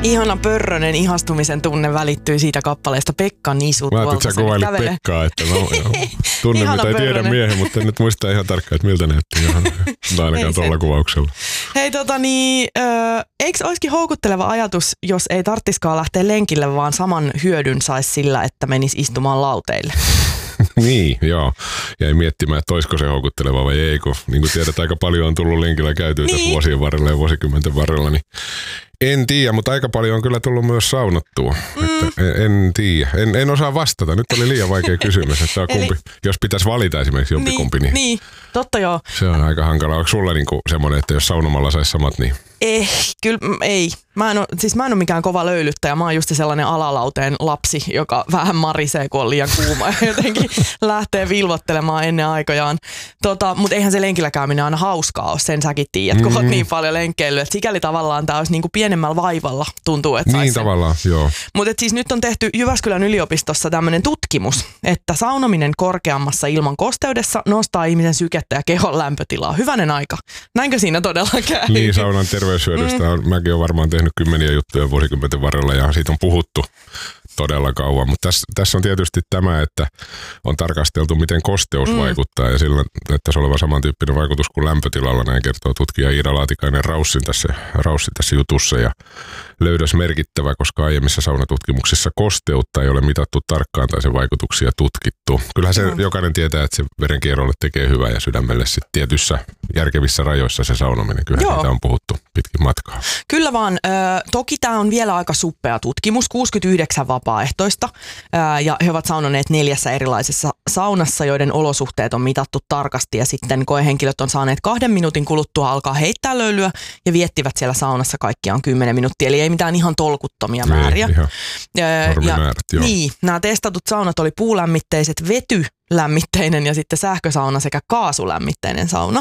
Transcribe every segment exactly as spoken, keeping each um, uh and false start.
Ihana pörrönen ihastumisen tunne välittyy siitä kappaleesta Pekka Nisut. Mä ajattelin, että sä kuvailit kävele. Pekkaa, että mä tunnen mitä ei tiedä miehen, mutta en nyt muista ihan tarkkaan, että miltä näytti ihan ainakaan tuolla kuvauksella. Hei tota niin, äh, eikö olisikin houkutteleva ajatus, jos ei tarttiskaan lähteä lenkille, vaan saman hyödyn saisi sillä, että menisi istumaan lauteille? Niin, joo. Jäin miettimään, että olisiko se houkutteleva vai ei, kun niin kuin tiedät, aika paljon on tullut lenkillä käytyä niin. tässä vuosien varrella ja vuosikymmenten varrella, niin en tiedä, mutta aika paljon on kyllä tullut myös saunottua. Mm. Että en, en tiedä. En, en osaa vastata. Nyt oli liian vaikea kysymys, että kumpi, Eli, jos pitäisi valita esimerkiksi jompikumpi, niin, niin totta joo. Se on aika hankala. Onko sulla niinku semmoinen, että jos saunomalla saisi samat, niin... Eh, kyllä ei. Mä en ole, siis mä en ole mikään kova löylyttäjä. Mä oon just sellainen alalauteen lapsi, joka vähän marisee, kun on liian kuuma ja jotenkin lähtee vilvottelemaan ennen aikojaan. Tota, mutta eihän se lenkillä käyminen aina hauskaa ole, sen säkin tiedät, kun mm-hmm. oot niin paljon lenkkeillyt. Et sikäli tavallaan tää olisi niinku pienemmällä vaivalla, tuntuu, että Niin sen. tavallaan, joo. Mutta siis nyt on tehty Jyväskylän yliopistossa tämmöinen tutkimus, että saunominen korkeammassa ilman kosteudessa nostaa ihmisen sykettä ja kehon lämpötilaa. Hyvänen aika. Näinkö siinä todella käy? Niin, saunan terveyshyödystä on, mäkin olen varmaan tehnyt kymmeniä juttuja vuosikymmenten varrella ja siitä on puhuttu todella kauan, mutta tässä, tässä on tietysti tämä, että on tarkasteltu, miten kosteus mm. vaikuttaa ja sillä näyttäisi olevan samantyyppinen vaikutus kuin lämpötilalla, näin kertoo tutkija Iida Laatikainen Raussin tässä, Raussi tässä jutussa ja löydös merkittävä, koska aiemmissa saunatutkimuksissa kosteutta ei ole mitattu tarkkaan tai sen vaikutuksia tutkittu. Kyllähän se mm. jokainen tietää, että se verenkierrolle tekee hyvää ja sydämelle sitten tietyissä järkevissä rajoissa se saunominen. Kyllähän Joo. siitä on puhuttu pitkin matkaa. Kyllä vaan. Ö, toki tämä on vielä aika suppea tutkimus, kuusikymmentäyhdeksän vapaaehtoista ö, ja he ovat saunoneet neljässä erilaisessa saunassa, joiden olosuhteet on mitattu tarkasti ja sitten koehenkilöt on saaneet kahden minuutin kuluttua alkaa heittää löylyä ja viettivät siellä saunassa kaikkiaan kymmenen minuuttia, eli ei mitään ihan tolkuttomia määriä. Ei, ihan ja, määrät, joo. Niin, nämä testatut saunat oli puulämmitteiset, vetylämmitteinen ja sitten sähkösauna sekä kaasulämmitteinen sauna.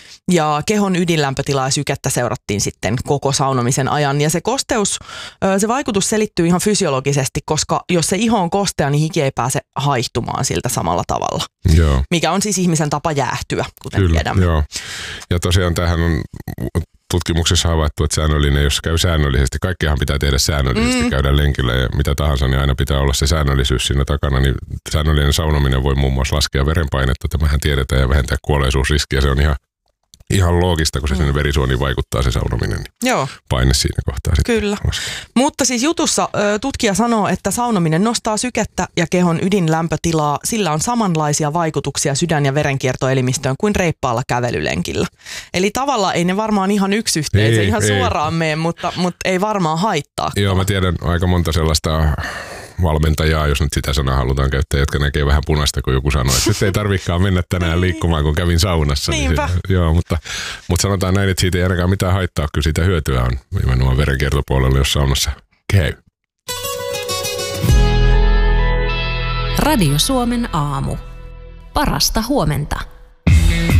Ja kehon ydinlämpötilaa ja sykettä seurattiin sitten koko saunomisen ajan. Ja se kosteus, se vaikutus selittyy ihan fysiologisesti, koska jos se iho on kostea, niin hiki ei pääse haihtumaan siltä samalla tavalla. Joo. Mikä on siis ihmisen tapa jäähtyä, kuten Kyllä, tiedämme. Joo. Ja tosiaan tämähän on tutkimuksessa havaittu, että säännöllinen, jos käy säännöllisesti, kaikkihan pitää tehdä säännöllisesti, mm. käydä lenkillä ja mitä tahansa, niin aina pitää olla se säännöllisyys siinä takana. Niin säännöllinen saunominen voi muun muassa laskea verenpainetta, tämähän tiedetään, ja vähentää kuolleisuusriskiä. Se on ihan Ihan loogista, kun se sinne verisuoniin vaikuttaa se saunominen, niin Joo. paine siinä kohtaa sitten. Kyllä. Laskee. Mutta siis jutussa tutkija sanoo, että saunominen nostaa sykettä ja kehon ydinlämpötilaa. Sillä on samanlaisia vaikutuksia sydän- ja verenkiertoelimistöön kuin reippaalla kävelylenkillä. Eli tavallaan ei ne varmaan ihan yksiyhteisiä, ihan ei. suoraan mene, mutta, mutta ei varmaan haittaa. Joo, mä tiedän aika monta sellaista valmentajaa, jos nyt sitä sanaa halutaan käyttää, jotka näkee vähän punaista, kun joku sanoo, että nyt ei tarvikaan mennä tänään liikkumaan, kun kävin saunassa. Niinpä. Niin se, joo, mutta, mutta sanotaan näin, että siitä ei ainakaan mitään haittaa, kyllä siitä hyötyä on nimenomaan verenkiertopuolella, jos saunassa käy. Radio Suomen aamu. Parasta huomenta.